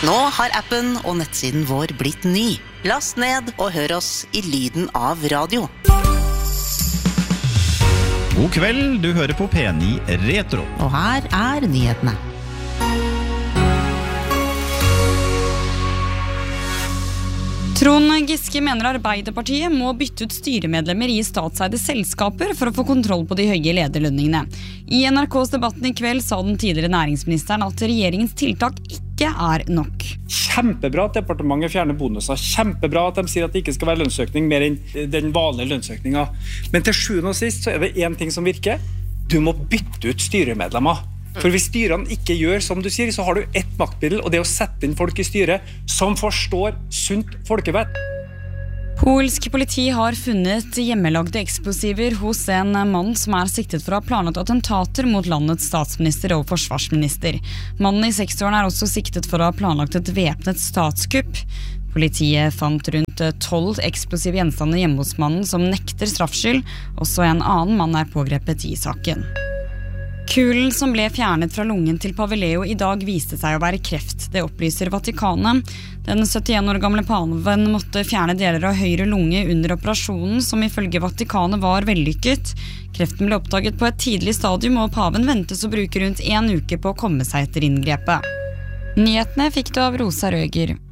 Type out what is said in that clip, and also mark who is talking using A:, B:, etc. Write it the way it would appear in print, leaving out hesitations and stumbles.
A: Nå har appen og nettsiden vår blitt ny. Last ned og hør oss i lyden av radio.
B: God kveld, du hører på P9 Retro.
A: Og her er nyhetene.
C: Trond Giske mener Arbeiderpartiet må bytte ut styremedlemmer i statseide selskaper for å få kontroll på de høye lederlønningene. I NRKs debatten i kveld sa den tidligere næringsministeren at regjeringens tiltak ikke er nok.
D: Kjempebra at departementet fjerner bonuser. Kjempebra at de sier at det ikke skal være lønnsøkning mer enn den vanlige lønnsøkningen. Men til sjuende og sist så er det en ting som virker. Du må bytte ut styremedlemmer. For hvis styrene ikke gjør som du sier, så har du ett maktmiddel, og det er å sette inn folk i styret som forstår sunt folkevett.
C: Polsk politi har funnet hjemmelagde eksplosiver hos en mann som er siktet for å ha planlagt attentater mot landets statsminister og forsvarsminister. Mannen i 60-årene er også siktet for å ha planlagt et væpnet statskupp. Politiet fant rundt 12 eksplosive gjenstander hjemme hos mannen som nekter straffskyld. Også en annen mann er pågrepet i saken. Kulen som ble fjernet fra lungen til Pave Leo i dag viste seg å være kreft. Det opplyser Vatikanet. Den 71 år gamle paven måtte fjerne deler av høyre lunge under operasjonen, som ifølge Vatikanet var vellykket. Kreften ble oppdaget på et tidlig stadium, og paven ventes å bruke rundt 1 uke på å komme seg etter inngrepet. Nyhetene fikk du av Rosa Røger.